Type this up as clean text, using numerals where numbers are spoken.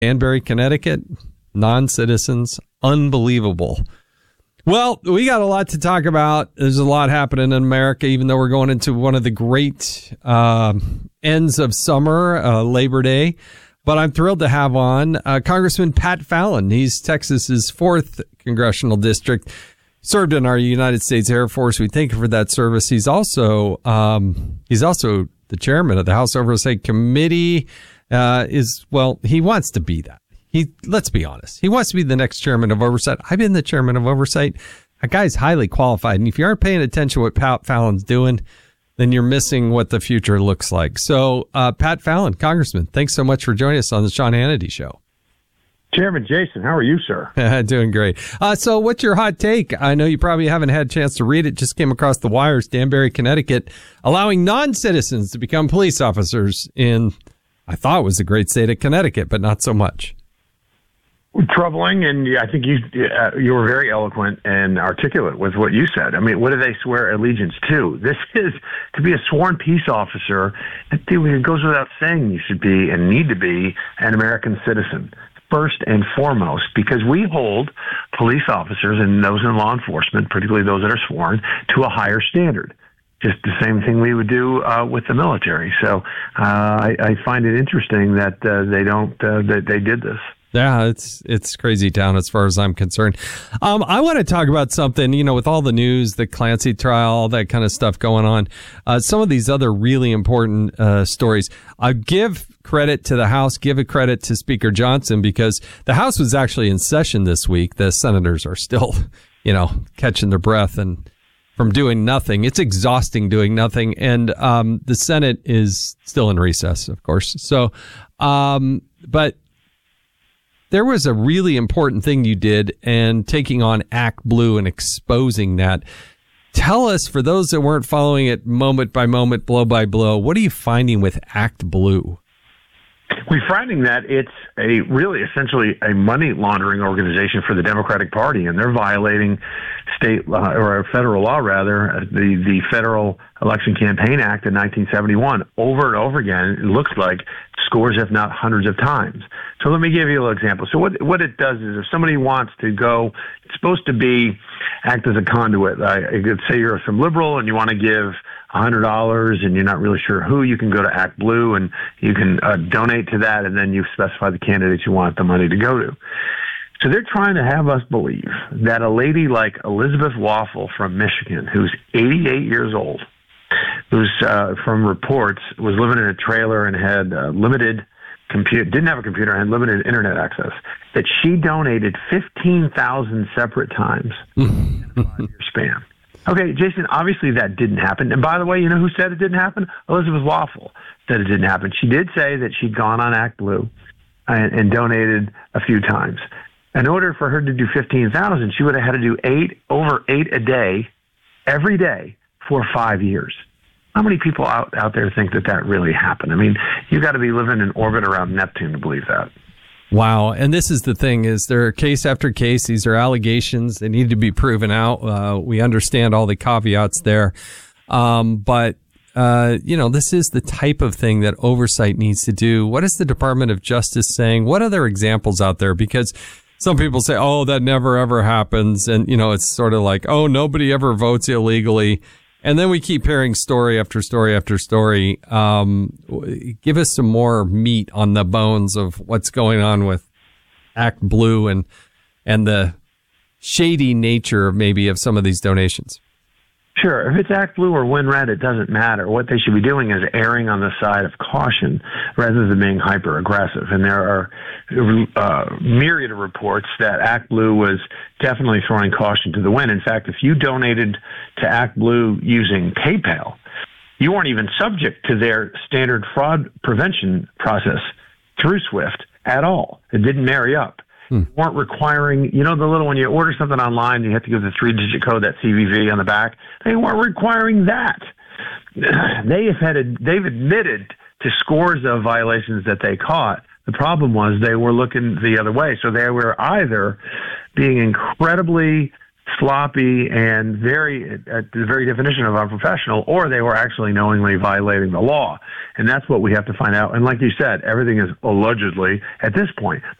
Danbury, Connecticut, non-citizens, unbelievable. Well, we got a lot to talk about. There's a lot happening in America, even though we're going into one of the great ends of summer, Labor Day. But I'm thrilled to have on Congressman Pat Fallon. He's Texas's 4th congressional district. Served in our United States Air Force. We thank him for that service. He's also the chairman of the House Oversight Committee. He wants to be that. Let's be honest. He wants to be the next chairman of Oversight. I've been the chairman of Oversight. A guy's highly qualified. And if you aren't paying attention to what Pat Fallon's doing, then you're missing what the future looks like. So, Pat Fallon, Congressman, thanks so much for joining us on the Sean Hannity Show. Chairman Jason, how are you, sir? Doing great. So what's your hot take? I know you probably haven't had a chance to read it. Just came across the wires. Danbury, Connecticut, allowing non-citizens to become police officers in, I thought it was the great state of Connecticut, but not so much. Troubling, and I think you were very eloquent and articulate with what you said. I mean, what do they swear allegiance to? This is to be a sworn peace officer. It goes without saying you should be and need to be an American citizen, first and foremost, because we hold police officers and those in law enforcement, particularly those that are sworn, to a higher standard. Just the same thing we would do with the military. So I find it interesting that they did this. Yeah, it's crazy town as far as I'm concerned. I want to talk about something, with all the news, the Clancy trial, all that kind of stuff going on. Some of these other really important stories. I give credit to the House, give a credit to Speaker Johnson, because the House was actually in session this week. The senators are still, catching their breath and from doing nothing. It's exhausting doing nothing. And the Senate is still in recess, of course. So, but there was a really important thing you did, and taking on Act Blue and exposing that. Tell us, for those that weren't following it moment by moment, blow by blow, what are you finding with Act Blue? We're finding that it's essentially a money laundering organization for the Democratic Party, and they're violating state or federal law, rather, the Federal Election Campaign Act in 1971 over and over again. It looks like scores, if not hundreds of times. So let me give you a little example. So what it does is, if somebody wants to go, it's supposed to act as a conduit. Let's say you're some liberal and you want to give $100 and you're not really sure who, you can go to Act Blue and you can donate to that, and then you specify the candidates you want the money to go to. So they're trying to have us believe that a lady like Elizabeth Waffle from Michigan, who's 88 years old, who's from reports was living in a trailer and had didn't have a computer and had limited internet access, that she donated 15,000 separate times in a 5-year span. Okay, Jason, obviously that didn't happen. And by the way, you know who said it didn't happen? Elizabeth Waffle said it didn't happen. She did say that she'd gone on Act Blue and donated a few times. In order for her to do 15,000, she would have had to do over eight a day, every day, for 5 years. How many people out there think that really happened? I mean, you got to be living in orbit around Neptune to believe that. Wow. And this is the thing, is there are case after case. These are allegations. They need to be proven out. We understand all the caveats there. But this is the type of thing that oversight needs to do. What is the Department of Justice saying? What other examples out there? Because some people say, oh, that never, ever happens. And, it's sort of like, oh, nobody ever votes illegally. And then we keep hearing story after story after story. Give us some more meat on the bones of what's going on with Act Blue and the shady nature of some of these donations. Sure. If it's Act Blue or Win Red, it doesn't matter. What they should be doing is erring on the side of caution rather than being hyper aggressive. And there are myriad of reports that Act Blue was definitely throwing caution to the wind. In fact, if you donated to Act Blue using PayPal, you weren't even subject to their standard fraud prevention process through SWIFT at all. It didn't marry up. Weren't requiring, the little, when you order something online, you have to give the 3-digit code, that CVV on the back. They weren't requiring that. They've admitted to scores of violations that they caught. The problem was they were looking the other way. So they were either being incredibly sloppy and at the very definition of unprofessional, or they were actually knowingly violating the law. And that's what we have to find out. And like you said, everything is allegedly at this point.